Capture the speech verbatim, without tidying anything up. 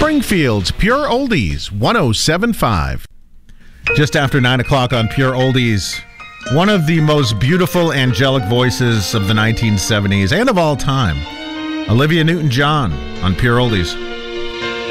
Springfield's Pure Oldies, one oh seven point five. Just after nine o'clock on Pure Oldies, one of the most beautiful angelic voices of the nineteen seventies and of all time, Olivia Newton-John on Pure Oldies.